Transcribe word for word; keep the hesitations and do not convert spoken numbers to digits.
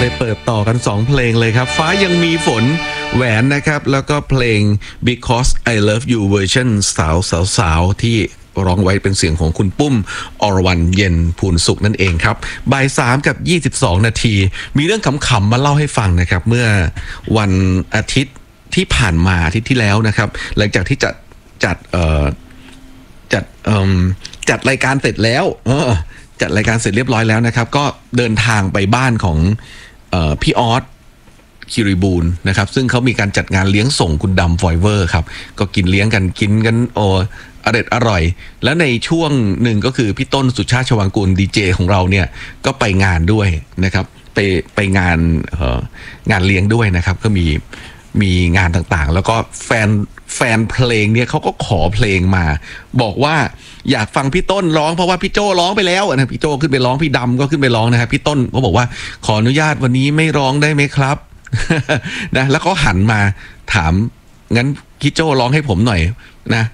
เลยเปิดต่อกันสองเพลงเลยครับฟ้ายังมีฝนแหวนนะครับแล้วก็เพลง Because I Love You เวอร์ชันสาวสาวสาวที่ร้องไว้เป็นเสียงของคุณปุ้มอรวรรณเย็นภูลสุขนั่นเองครับบ่ายสามกับยี่สิบสองนาทีมีเรื่องขำๆมาเล่าให้ฟังนะครับเมื่อวันอาทิตย์ที่ผ่านมาอาทิตย์ที่แล้วนะครับหลังจากที่จัดจัดเอ่อจัดเอ่อจัดรายการเสร็จแล้วเออจัดรายการเสร็จเรียบร้อยแล้วนะครับก็เดินทางไปบ้านของเอ่อพี่ออสคิริบูลนะครับซึ่งเขามีการจัดงานเลี้ยงส่งคุณดำฟอยเวอร์ครับก็กินเลี้ยงกันกินกันโออร่อยอร่อยแล้วในช่วงหนึ่งก็คือพี่ต้นสุชาติชวังกูลดีเจของเราเนี่ยก็ไปงานด้วยนะครับไปไปงานเอ่องานเลี้ยงด้วยนะครับก็มีมีงานต่างๆแล้วก็แฟนแฟนเพลงเนี่ยเขาก็ขอเพลงมาบอกว่าอยากฟังพี่ต้นร้องเพราะว่าพี่โจ้ร้องไปแล้วนะพี่โจ้ขึ้นไปร้องพี่ดำก็ขึ้นไปร้องนะครับพี่ต้นเขาบอกว่าขออนุญาตวันนี้ไม่ร้องได้ไหมครับ นะแล้วเขาหันมาถามงั้นพี่โจ้ร้องให้ผมหน่อยนะ